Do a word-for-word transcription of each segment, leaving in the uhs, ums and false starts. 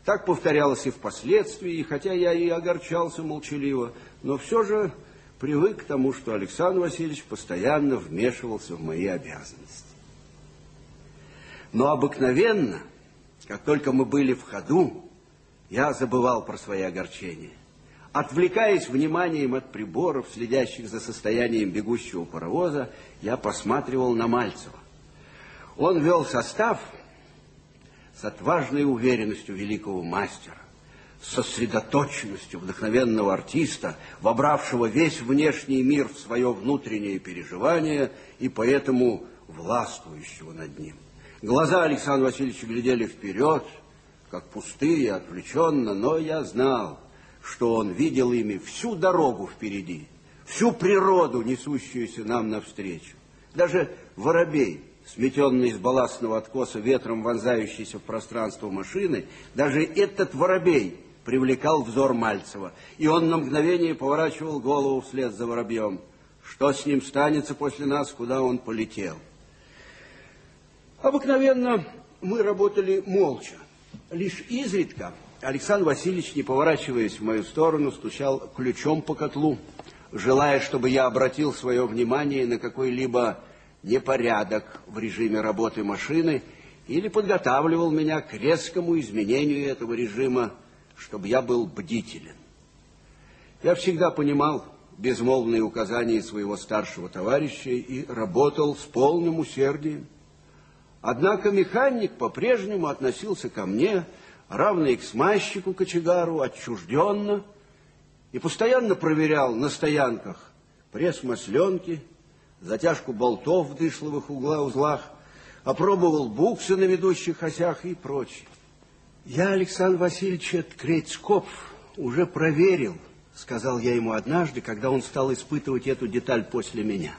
Так повторялось и впоследствии, и хотя я и огорчался молчаливо, но все же привык к тому, что Александр Васильевич постоянно вмешивался в мои обязанности. Но обыкновенно, как только мы были в ходу, я забывал про свои огорчения. Отвлекаясь вниманием от приборов, следящих за состоянием бегущего паровоза, я посматривал на Мальцева. Он вел состав с отважной уверенностью великого мастера, с сосредоточенностью вдохновенного артиста, вобравшего весь внешний мир в свое внутреннее переживание и поэтому властвующего над ним. Глаза Александра Васильевича глядели вперед, как пустые, отвлеченно, но я знал, что он видел ими всю дорогу впереди, всю природу, несущуюся нам навстречу. Даже воробей, сметенный из балластного откоса ветром вонзающийся в пространство машины, даже этот воробей привлекал взор Мальцева, и он на мгновение поворачивал голову вслед за воробьем. Что с ним станется после нас, куда он полетел? Обыкновенно мы работали молча. Лишь изредка Александр Васильевич, не поворачиваясь в мою сторону, стучал ключом по котлу, желая, чтобы я обратил свое внимание на какой-либо непорядок в режиме работы машины или подготавливал меня к резкому изменению этого режима, чтобы я был бдителен. Я всегда понимал безмолвные указания своего старшего товарища и работал с полным усердием. Однако механик по-прежнему относился ко мне, равно и к смазчику-кочегару, отчужденно, и постоянно проверял на стоянках пресс масленки, затяжку болтов в дышловых угла узлах, опробовал буксы на ведущих осях и прочее. Я, Александр Васильевич, Крейцкопф уже проверил, сказал я ему однажды, когда он стал испытывать эту деталь после меня.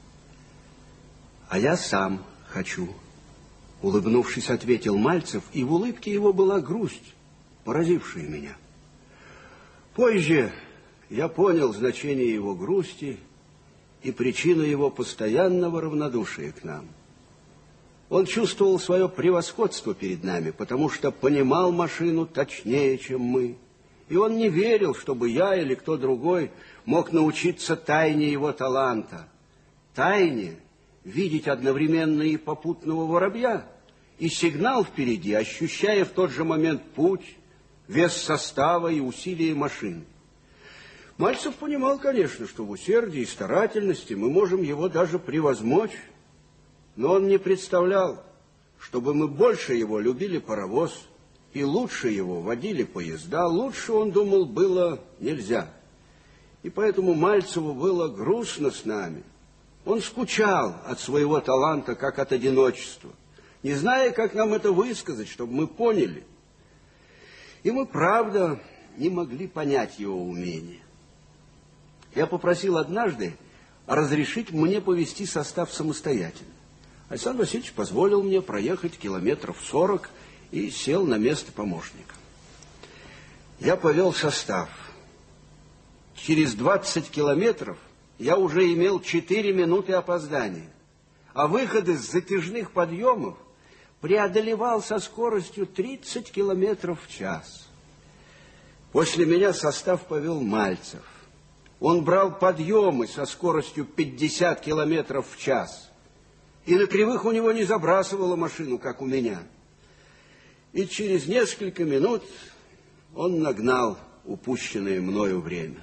А я сам хочу. Улыбнувшись, ответил Мальцев, и в улыбке его была грусть, поразившая меня. Позже я понял значение его грусти и причину его постоянного равнодушия к нам. Он чувствовал свое превосходство перед нами, потому что понимал машину точнее, чем мы. И он не верил, чтобы я или кто другой мог научиться тайне его таланта. Тайне видеть одновременно и попутного воробья, и сигнал впереди, ощущая в тот же момент путь, вес состава и усилия машины. Мальцев понимал, конечно, что в усердии и старательности мы можем его даже превозмочь, но он не представлял, чтобы мы больше его любили паровоз и лучше его водили поезда. Лучше, он думал, было нельзя. И поэтому Мальцеву было грустно с нами. Он скучал от своего таланта, как от одиночества, не зная, как нам это высказать, чтобы мы поняли. И мы, правда, не могли понять его умения. Я попросил однажды разрешить мне повести состав самостоятельно. Александр Васильевич позволил мне проехать километров сорок и сел на место помощника. Я повел состав. Через двадцать километров я уже имел четыре минуты опоздания, а выход из затяжных подъемов преодолевал со скоростью тридцать километров в час. После меня состав повел Мальцев. Он брал подъемы со скоростью пятьдесят километров в час, и на кривых у него не забрасывала машину, как у меня. И через несколько минут он нагнал упущенное мною время.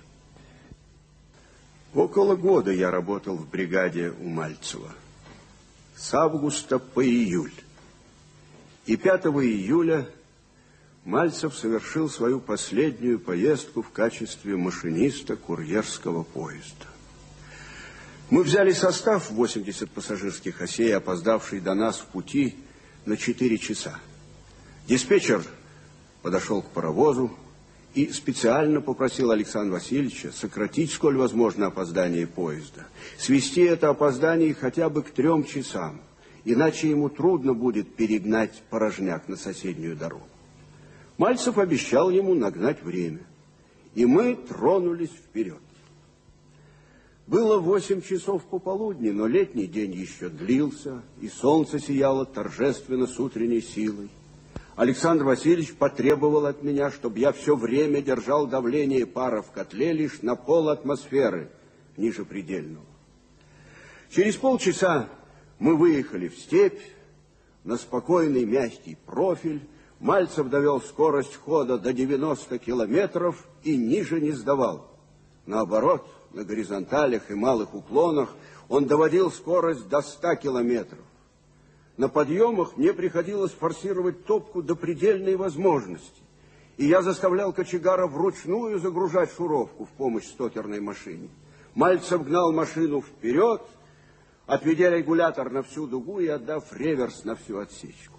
Около года я работал в бригаде у Мальцева. С августа по июль. И пятого июля Мальцев совершил свою последнюю поездку в качестве машиниста курьерского поезда. Мы взяли состав восемьдесят пассажирских осей, опоздавший до нас в пути на четыре часа. Диспетчер подошел к паровозу и специально попросил Александра Васильевича сократить, сколь возможно, опоздание поезда, свести это опоздание хотя бы к трем часам, иначе ему трудно будет перегнать порожняк на соседнюю дорогу. Мальцев обещал ему нагнать время, и мы тронулись вперед. Было восемь часов пополудни, но летний день еще длился, и солнце сияло торжественно с утренней силой. Александр Васильевич потребовал от меня, чтобы я все время держал давление пара в котле лишь на пол атмосферы, ниже предельного. Через полчаса мы выехали в степь, на спокойный мягкий профиль. Мальцев довел скорость хода до девяноста километров и ниже не сдавал. Наоборот, на горизонталях и малых уклонах он доводил скорость до ста километров. На подъемах мне приходилось форсировать топку до предельной возможности, и я заставлял кочегара вручную загружать шуровку в помощь стокерной машине. Мальцев гнал машину вперед, отведя регулятор на всю дугу и отдав реверс на всю отсечку.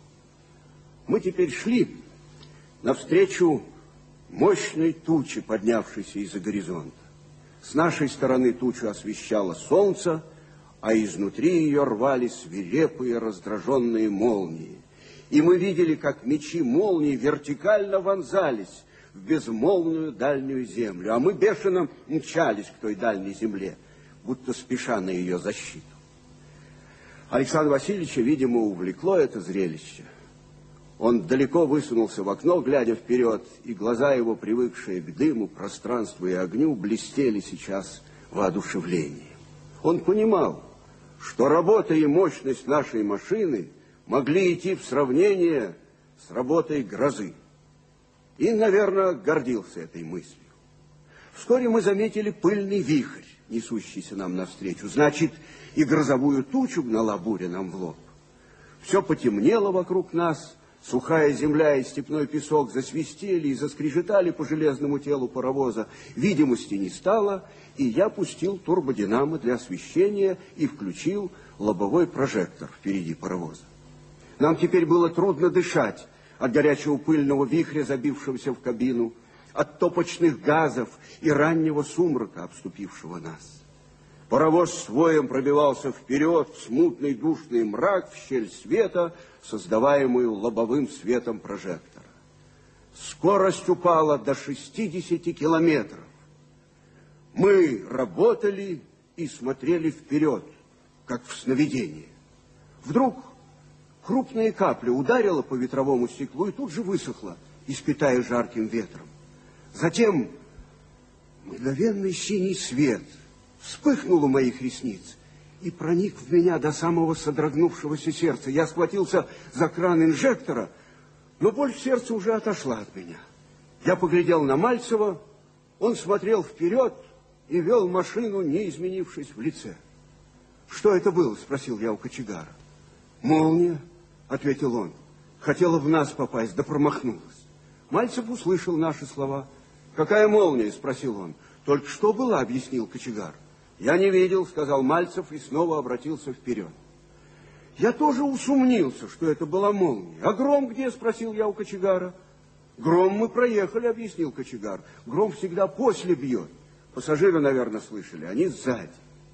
Мы теперь шли навстречу мощной туче, поднявшейся из-за горизонта. С нашей стороны тучу освещало солнце, а изнутри ее рвали свирепые раздраженные молнии. И мы видели, как мечи молний вертикально вонзались в безмолвную дальнюю землю, а мы бешено мчались к той дальней земле, будто спеша на ее защиту. Александра Васильевича, видимо, увлекло это зрелище. Он далеко высунулся в окно, глядя вперед, и глаза его, привыкшие к дыму, пространству и огню, блестели сейчас воодушевлением. Он понимал, что работа и мощность нашей машины могли идти в сравнение с работой грозы. И, наверное, гордился этой мыслью. Вскоре мы заметили пыльный вихрь, несущийся нам навстречу. Значит, и грозовую тучу гнала буря нам в лоб. Все потемнело вокруг нас, сухая земля и степной песок засвистели и заскрежетали по железному телу паровоза. Видимости не стало, и я пустил турбодинамо для освещения и включил лобовой прожектор впереди паровоза. Нам теперь было трудно дышать от горячего пыльного вихря, забившегося в кабину, от топочных газов и раннего сумрака, обступившего нас. Паровоз с воем пробивался вперед в смутный душный мрак, в щель света, создаваемую лобовым светом прожектора. Скорость упала до шестидесяти километров. Мы работали и смотрели вперед, как в сновидении. Вдруг крупная капля ударила по ветровому стеклу и тут же высохла, испятая жарким ветром. Затем мгновенный синий свет вспыхнул у моих ресниц и проник в меня до самого содрогнувшегося сердца. Я схватился за кран инжектора, но боль в сердце уже отошла от меня. Я поглядел на Мальцева, он смотрел вперед и вел машину, не изменившись в лице. «Что это было?» — спросил я у кочегара. «Молния», — ответил он. «Хотела в нас попасть, да промахнулась». Мальцев услышал наши слова. «Какая молния?» — спросил он. «Только что была», — объяснил кочегар. «Я не видел», — сказал Мальцев и снова обратился вперед. Я тоже усомнился, что это была молния. «А гром где?» — спросил я у кочегара. «Гром мы проехали», — объяснил кочегар. «Гром всегда после бьет. Пассажиры, наверное, слышали, они сзади».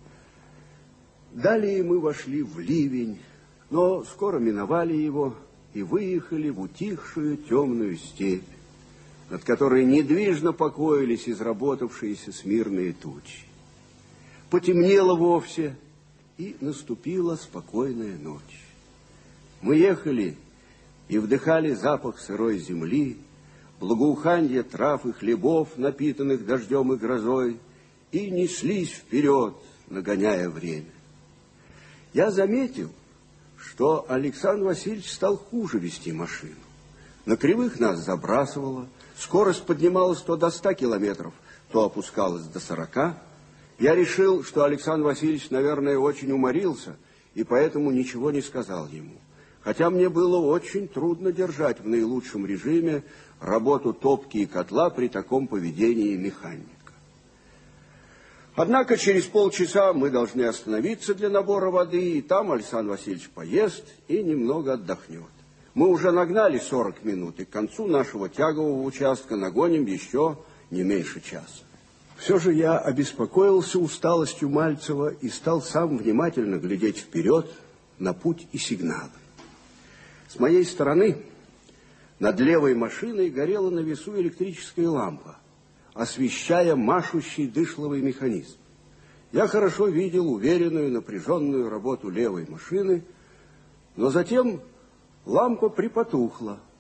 Далее мы вошли в ливень, но скоро миновали его и выехали в утихшую темную степь, над которой недвижно покоились изработавшиеся смирные тучи. Потемнело вовсе, и наступила спокойная ночь. Мы ехали и вдыхали запах сырой земли, благоуханье трав и хлебов, напитанных дождем и грозой, и неслись вперед, нагоняя время. Я заметил, что Александр Васильевич стал хуже вести машину. На кривых нас забрасывало, скорость поднималась то до ста километров, то опускалась до сорока. Я решил, что Александр Васильевич, наверное, очень уморился, и поэтому ничего не сказал ему. Хотя мне было очень трудно держать в наилучшем режиме работу топки и котла при таком поведении механика. Однако через полчаса мы должны остановиться для набора воды, и там Александр Васильевич поест и немного отдохнет. Мы уже нагнали сорок минут, и к концу нашего тягового участка нагоним еще не меньше часа. Все же я обеспокоился усталостью Мальцева и стал сам внимательно глядеть вперед на путь и сигналы. С моей стороны над левой машиной горела на весу электрическая лампа, освещая машущий дышловый механизм. Я хорошо видел уверенную, напряженную работу левой машины, но затем лампа припотухла,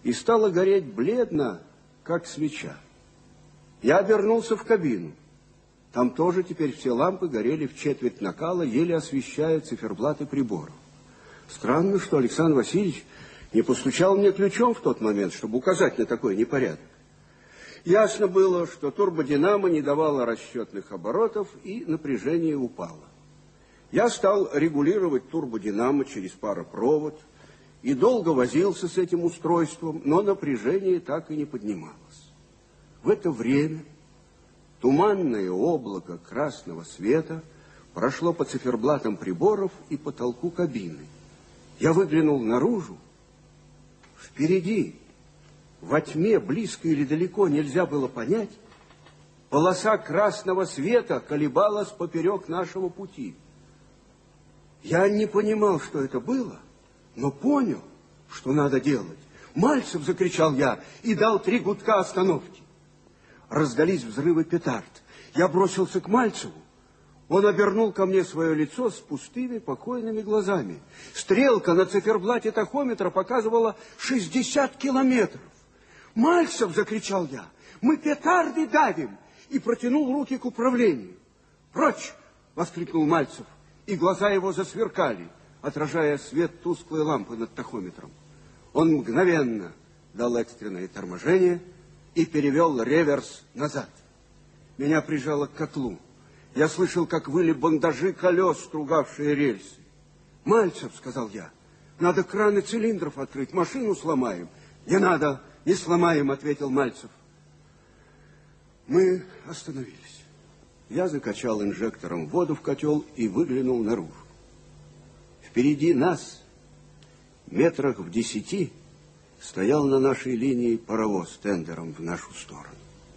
и стала гореть бледно, как свеча. Я обернулся в кабину. Там тоже теперь все лампы горели в четверть накала, еле освещая циферблаты приборов. Странно, что Александр Васильевич не постучал мне ключом в тот момент, чтобы указать на такой непорядок. Ясно было, что турбодинамо не давало расчетных оборотов, и напряжение упало. Я стал регулировать турбодинамо через паропровод и долго возился с этим устройством, но напряжение так и не поднималось. В это время туманное облако красного света прошло по циферблатам приборов и потолку кабины. Я выглянул наружу. Впереди, во тьме, близко или далеко, нельзя было понять, полоса красного света колебалась поперек нашего пути. Я не понимал, что это было, но понял, что надо делать. «Мальцев!» — закричал я и дал три гудка остановки. Раздались взрывы петард. Я бросился к Мальцеву. Он обернул ко мне свое лицо с пустыми, покойными глазами. Стрелка на циферблате тахометра показывала шестьдесят километров. «Мальцев!» — закричал я. «Мы петарды давим!» И протянул руки к управлению. «Прочь!» — воскликнул Мальцев, и глаза его засверкали, отражая свет тусклой лампы над тахометром. Он мгновенно дал экстренное торможение и перевел реверс назад. Меня прижало к котлу. Я слышал, как выли бандажи колес, стругавшие рельсы. «Мальцев!» — сказал я. «Надо краны цилиндров открыть, машину сломаем». «Не надо, не сломаем», — ответил Мальцев. Мы остановились. Я закачал инжектором воду в котел и выглянул наружу. Впереди нас, метрах в десяти, стоял на нашей линии паровоз тендером в нашу сторону.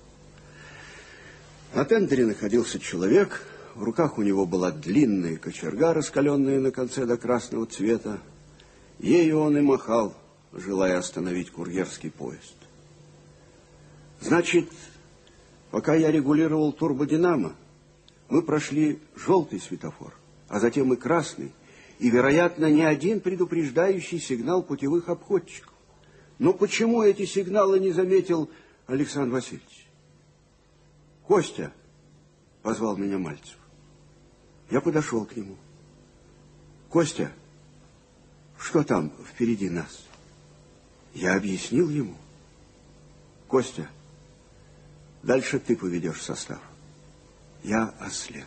На тендере находился человек, в руках у него была длинная кочерга, раскаленная на конце до красного цвета. Ею он и махал, желая остановить курьерский поезд. Значит, пока я регулировал турбодинамо, мы прошли желтый светофор, а затем и красный, и, вероятно, не один предупреждающий сигнал путевых обходчиков. Но почему эти сигналы не заметил Александр Васильевич? «Костя!» — позвал меня Мальцев. Я подошел к нему. «Костя, что там впереди нас?» Я объяснил ему. «Костя, дальше ты поведешь состав». Я ослеп.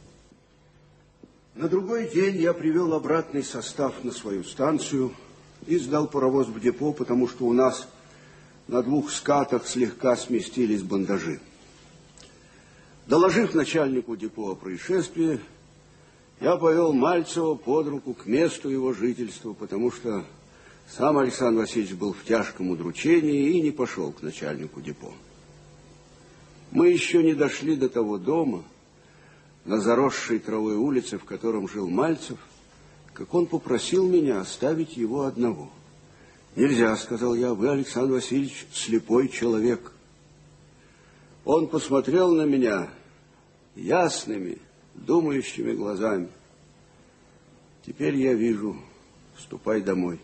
На другой день я привел обратный состав на свою станцию и сдал паровоз в депо, потому что у нас на двух скатах слегка сместились бандажи. Доложив начальнику депо о происшествии, я повел Мальцева под руку к месту его жительства, потому что сам Александр Васильевич был в тяжком удручении и не пошел к начальнику депо. Мы еще не дошли до того дома, на заросшей травой улице, в котором жил Мальцев, как он попросил меня оставить его одного. «Нельзя», — сказал я, — «вы, Александр Васильевич, слепой человек». Он посмотрел на меня ясными, думающими глазами. «Теперь я вижу. Ступай домой».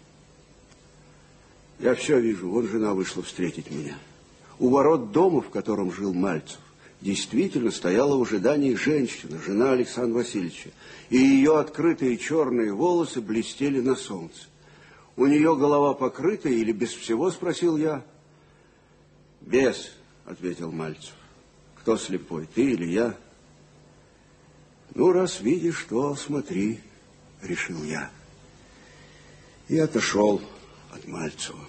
Я все вижу. Вон жена вышла встретить меня. У ворот дома, в котором жил Мальцев, действительно стояла в ожидании женщина, жена Александра Васильевича, и ее открытые черные волосы блестели на солнце. «У нее голова покрыта или без всего?» — спросил я. «Без», — ответил Мальцев. «Кто слепой, ты или я?» «Ну, раз видишь, то смотри», — решил я. И отошел от Мальцева.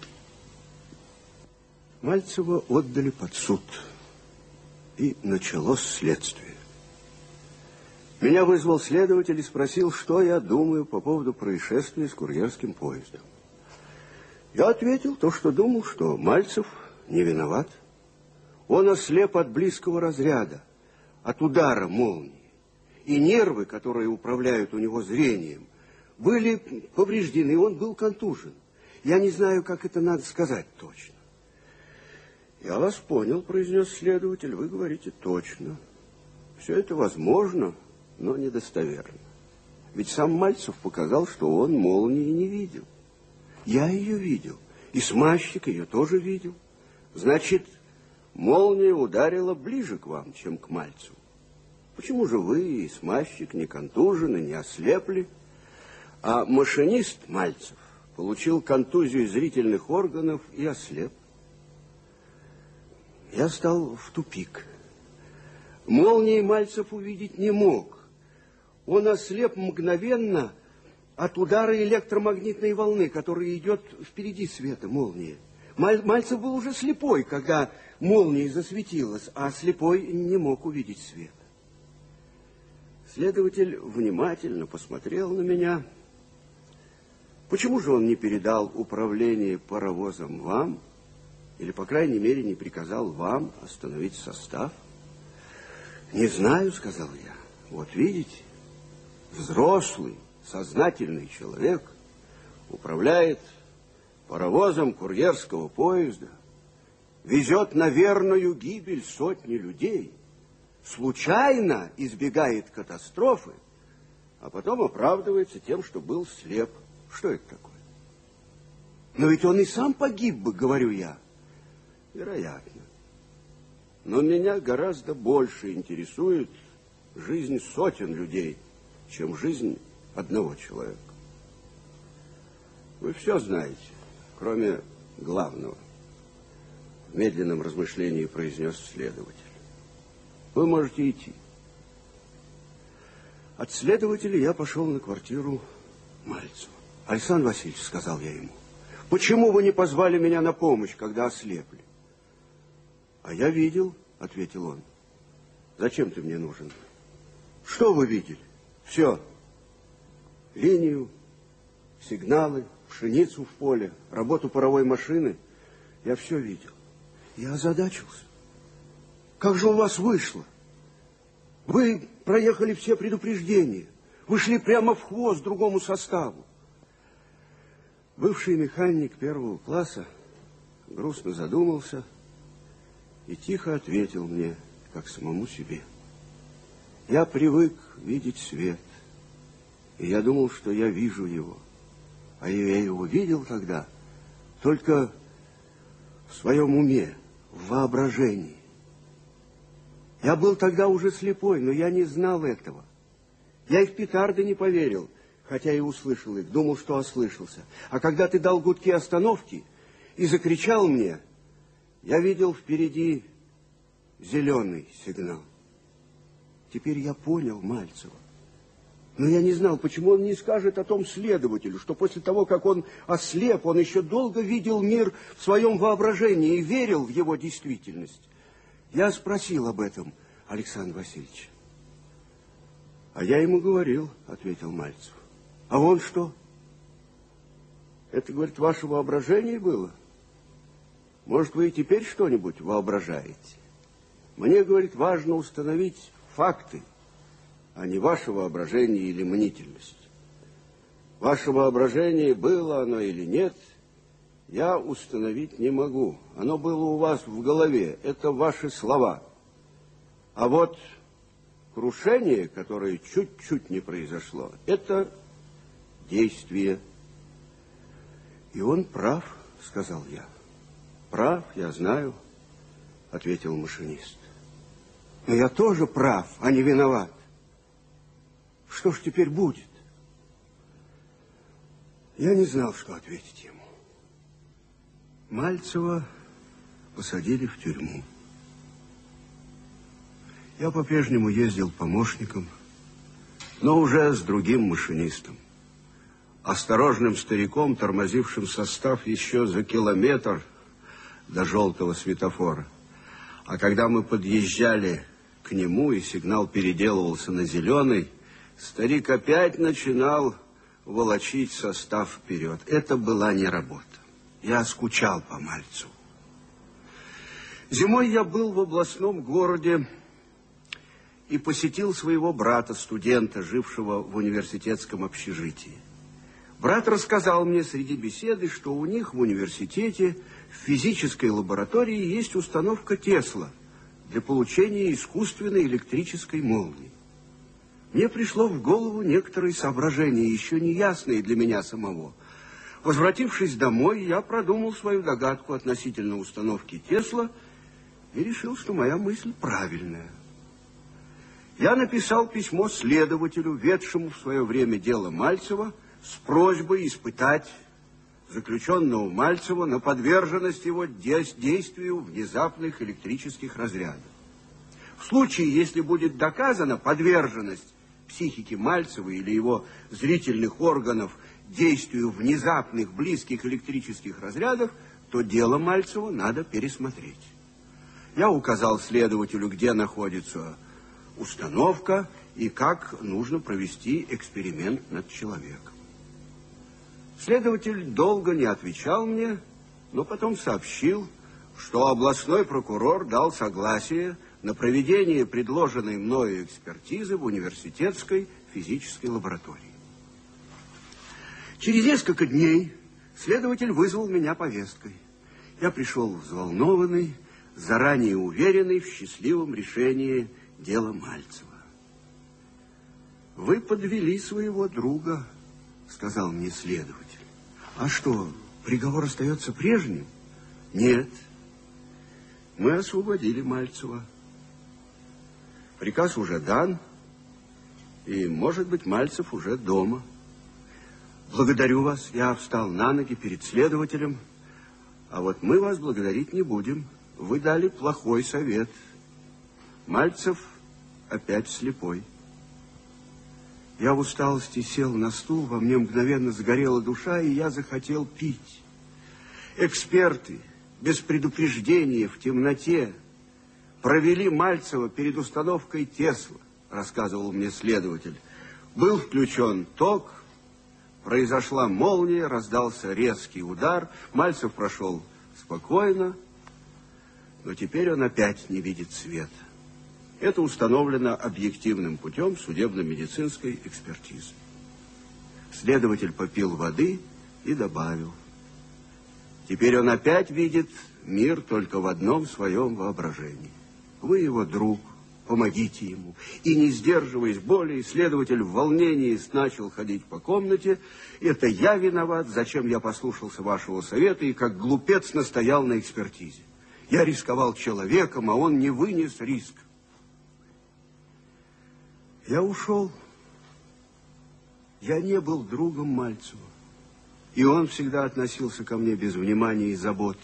Мальцева отдали под суд, и началось следствие. Меня вызвал следователь и спросил, что я думаю по поводу происшествия с курьерским поездом. Я ответил то, что думал, что Мальцев не виноват. Он ослеп от близкого разряда, от удара молнии. И нервы, которые управляют у него зрением, были повреждены, он был контужен. Я не знаю, как это надо сказать точно. «Я вас понял», — произнес следователь, — «вы говорите точно. Все это возможно, но недостоверно. Ведь сам Мальцев показал, что он молнии не видел. Я ее видел, И смазчик ее тоже видел. Значит, молния ударила ближе к вам, чем к Мальцеву. Почему же вы и смазчик не контужены, не ослепли? А машинист Мальцев получил контузию зрительных органов и ослеп. Я стал в тупик. Молнии Мальцев увидеть не мог. Он ослеп мгновенно от удара электромагнитной волны, которая идет впереди света молнии. Мальцев был уже слепой, когда молния засветилась, а слепой не мог увидеть свет. Следователь внимательно посмотрел на меня. Почему же он не передал управление паровозом вам, или, по крайней мере, не приказал вам остановить состав? Не знаю, сказал я. Вот видите, взрослый, сознательный человек управляет паровозом курьерского поезда, везет на верную гибель сотни людей, случайно избегает катастрофы, а потом оправдывается тем, что был слеп. Что это такое? Но ведь он и сам погиб бы, говорю я. Вероятно. Но меня гораздо больше интересует жизнь сотен людей, чем жизнь одного человека. Вы все знаете, кроме главного. В медленном размышлении произнес следователь. Вы можете идти. От следователя я пошел на квартиру Мальцева. Александр Васильевич, сказал я ему, почему вы не позвали меня на помощь, когда ослепли? А я видел, ответил он. Зачем ты мне нужен? Что вы видели? Все. Линию, сигналы, пшеницу в поле, работу паровой машины. Я все видел. Я озадачился. Как же у вас вышло? Вы проехали все предупреждения. Вы шли прямо в хвост другому составу. Бывший механик первого класса грустно задумался и тихо ответил мне, как самому себе. Я привык видеть свет, и я думал, что я вижу его. А я его видел тогда только в своем уме, в воображении. Я был тогда уже слепой, но я не знал этого. Я и в петарды не поверил, хотя и услышал их, думал, что ослышался. А когда ты дал гудки остановки и закричал мне, я видел впереди зеленый сигнал. Теперь я понял Мальцева. Но я не знал, почему он не скажет о том следователю, что после того, как он ослеп, он еще долго видел мир в своем воображении и верил в его действительность. Я спросил об этом Александра Васильевича. А я ему говорил, ответил Мальцев. А он что? Это, говорит, ваше воображение было? Может, вы и теперь что-нибудь воображаете? Мне, говорит, важно установить факты, а не ваше воображение или мнительность. Ваше воображение, было оно или нет, я установить не могу. Оно было у вас в голове, это ваши слова. А вот крушение, которое чуть-чуть не произошло, это действие. И он прав, сказал я. Прав, я знаю, ответил машинист. Но я тоже прав, а не виноват. Что ж теперь будет? Я не знал, что ответить ему. Мальцева посадили в тюрьму. Я по-прежнему ездил помощником, но уже с другим машинистом. Осторожным стариком, тормозившим состав еще за километр до желтого светофора. А когда мы подъезжали к нему, и сигнал переделывался на зеленый, старик опять начинал волочить состав вперед. Это была не работа. Я скучал по Мальцеву. Зимой я был в областном городе и посетил своего брата, студента, жившего в университетском общежитии. Брат рассказал мне среди беседы, что у них в университете в физической лаборатории есть установка Тесла для получения искусственной электрической молнии. Мне пришло в голову некоторые соображения, еще не ясные для меня самого. Возвратившись домой, я продумал свою догадку относительно установки Тесла и решил, что моя мысль правильная. Я написал письмо следователю, ведшему в свое время дело Мальцева, с просьбой испытать заключенного Мальцева на подверженность его действию внезапных электрических разрядов. В случае, если будет доказана подверженность психики Мальцева или его зрительных органов действию внезапных близких электрических разрядов, то дело Мальцева надо пересмотреть. Я указал следователю, где находится установка и как нужно провести эксперимент над человеком. Следователь долго не отвечал мне, но потом сообщил, что областной прокурор дал согласие на проведение предложенной мною экспертизы в университетской физической лаборатории. Через несколько дней следователь вызвал меня повесткой. Я пришел взволнованный, заранее уверенный в счастливом решении дела Мальцева. «Вы подвели своего друга», — сказал мне следователь. «А что, приговор остается прежним?» «Нет, мы освободили Мальцева. Приказ уже дан, и, может быть, Мальцев уже дома. Благодарю вас». Я встал на ноги перед следователем. «А вот мы вас благодарить не будем. Вы дали плохой совет. Мальцев опять слепой». Я в усталости сел на стул, во мне мгновенно загорела душа, и я захотел пить. Эксперты без предупреждения в темноте провели Мальцева перед установкой Тесла, рассказывал мне следователь. Был включен ток, произошла молния, раздался резкий удар, Мальцев прошел спокойно, но теперь он опять не видит света. Это установлено объективным путем судебно-медицинской экспертизы. Следователь попил воды и добавил: теперь он опять видит мир только в одном своем воображении. Вы его друг, помогите ему. И, не сдерживаясь более, следователь в волнении начал ходить по комнате. Это я виноват, зачем я послушался вашего совета и как глупец настоял на экспертизе. Я рисковал человеком, а он не вынес риск. Я ушел. Я не был другом Мальцева. И он всегда относился ко мне без внимания и заботы.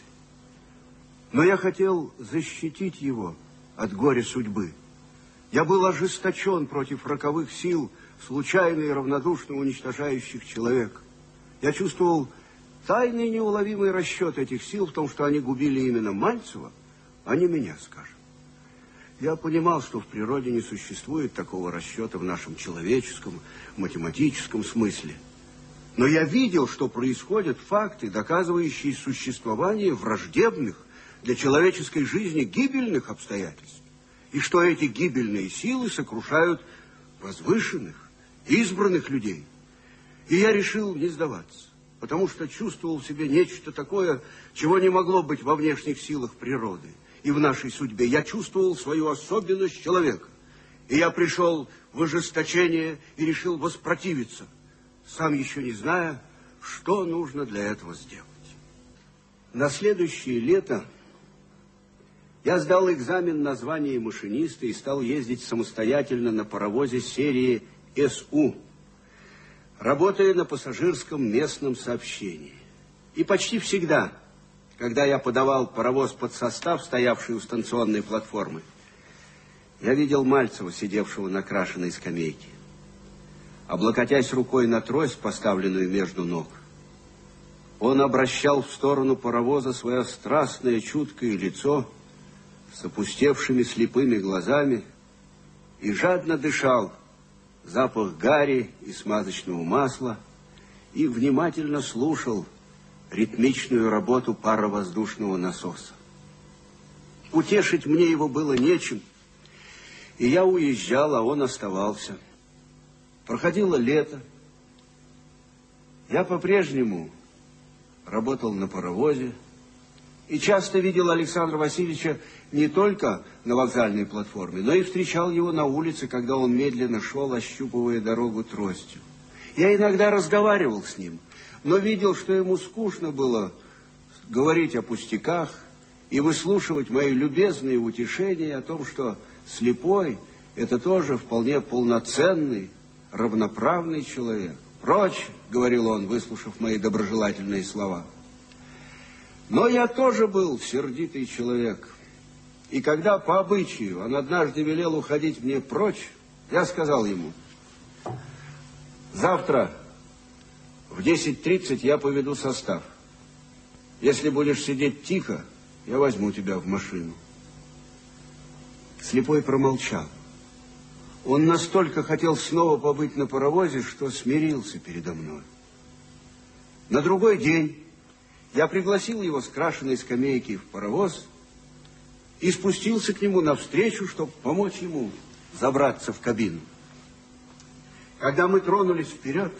Но я хотел защитить его от горя судьбы. Я был ожесточен против роковых сил, случайно и равнодушно уничтожающих человека. Я чувствовал тайный неуловимый расчет этих сил в том, что они губили именно Мальцева, а не меня, скажем. Я понимал, что в природе не существует такого расчета в нашем человеческом, математическом смысле. Но я видел, что происходят факты, доказывающие существование враждебных для человеческой жизни гибельных обстоятельств. И что эти гибельные силы сокрушают возвышенных, избранных людей. И я решил не сдаваться, потому что чувствовал в себе нечто такое, чего не могло быть во внешних силах природы. И в нашей судьбе я чувствовал свою особенность человека. И я пришел в ожесточение и решил воспротивиться, сам еще не зная, что нужно для этого сделать. На следующее лето я сдал экзамен на звание машиниста и стал ездить самостоятельно на паровозе серии эс у, работая на пассажирском местном сообщении. И почти всегда, когда я подавал паровоз под состав, стоявший у станционной платформы, я видел Мальцева, сидевшего на крашеной скамейке. Облокотясь рукой на трость, поставленную между ног, он обращал в сторону паровоза свое страстное, чуткое лицо с опустевшими слепыми глазами и жадно дышал запах гари и смазочного масла и внимательно слушал ритмичную работу паровоздушного насоса. Утешить мне его было нечем, и я уезжал, а он оставался. Проходило лето. Я по-прежнему работал на паровозе и часто видел Александра Васильевича не только на вокзальной платформе, но и встречал его на улице, когда он медленно шел, ощупывая дорогу тростью. Я иногда разговаривал с ним, но видел, что ему скучно было говорить о пустяках и выслушивать мои любезные утешения о том, что слепой – это тоже вполне полноценный, равноправный человек. «Прочь», – говорил он, выслушав мои доброжелательные слова. Но я тоже был сердитый человек. И когда по обычаю он однажды велел уходить мне прочь, я сказал ему: завтра в десять тридцать я поведу состав. Если будешь сидеть тихо, я возьму тебя в машину. Слепой промолчал. Он настолько хотел снова побыть на паровозе, что смирился передо мной. На другой день я пригласил его с крашеной скамейки в паровоз и спустился к нему навстречу, чтобы помочь ему забраться в кабину. Когда мы тронулись вперед,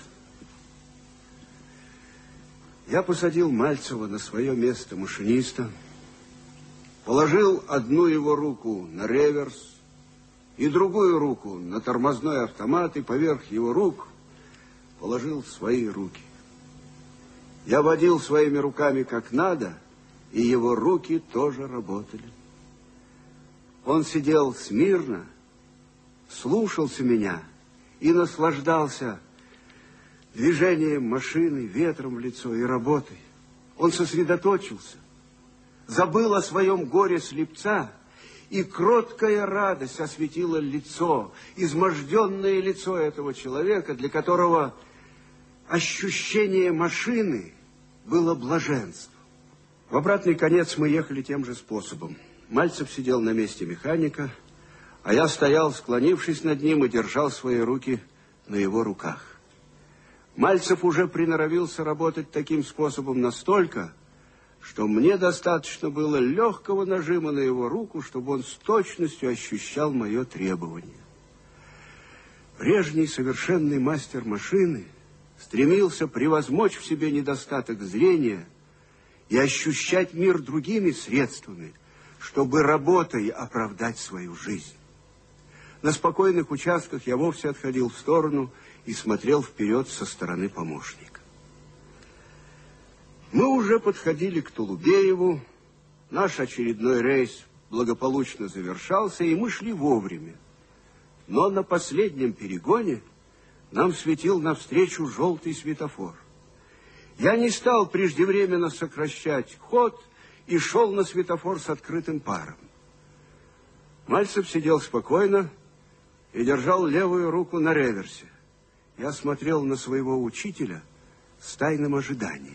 я посадил Мальцева на свое место машиниста, положил одну его руку на реверс и другую руку на тормозной автомат, и поверх его рук положил свои руки. Я водил своими руками как надо, и его руки тоже работали. Он сидел смирно, слушался меня и наслаждался движением машины, ветром в лицо и работой. Он сосредоточился, забыл о своем горе слепца, и кроткая радость осветила лицо, изможденное лицо этого человека, для которого ощущение машины было блаженством. В обратный конец мы ехали тем же способом. Мальцев сидел на месте механика, а я стоял, склонившись над ним, и держал свои руки на его руках. Мальцев уже приноровился работать таким способом настолько, что мне достаточно было легкого нажима на его руку, чтобы он с точностью ощущал мое требование. Прежний совершенный мастер машины стремился превозмочь в себе недостаток зрения и ощущать мир другими средствами, чтобы работой оправдать свою жизнь. На спокойных участках я вовсе отходил в сторону и смотрел вперед со стороны помощника. Мы уже подходили к Толубееву, наш очередной рейс благополучно завершался, и мы шли вовремя. Но на последнем перегоне нам светил навстречу желтый светофор. Я не стал преждевременно сокращать ход и шел на светофор с открытым паром. Мальцев сидел спокойно и держал левую руку на реверсе. Я смотрел на своего учителя с тайным ожиданием.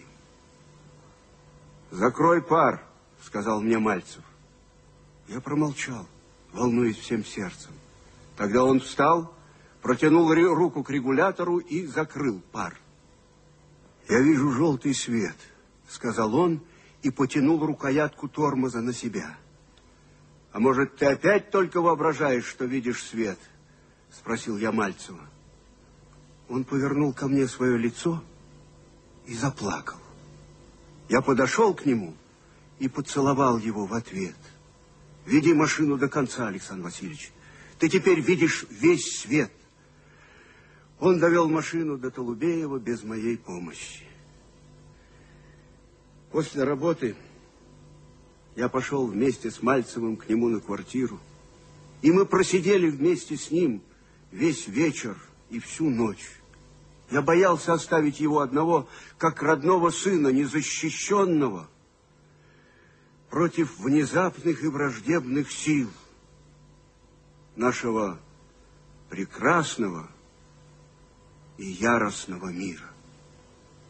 «Закрой пар», — сказал мне Мальцев. Я промолчал, волнуясь всем сердцем. Тогда он встал, протянул руку к регулятору и закрыл пар. «Я вижу желтый свет», — сказал он и потянул рукоятку тормоза на себя. «А может, ты опять только воображаешь, что видишь свет?» — спросил я Мальцева. Он повернул ко мне свое лицо и заплакал. Я подошел к нему и поцеловал его в ответ. «Веди машину до конца, Александр Васильевич. Ты теперь видишь весь свет». Он довел машину до Толубеева без моей помощи. После работы я пошел вместе с Мальцевым к нему на квартиру, и мы просидели вместе с ним весь вечер и всю ночь. Я боялся оставить его одного, как родного сына, незащищенного, против внезапных и враждебных сил нашего прекрасного и яростного мира.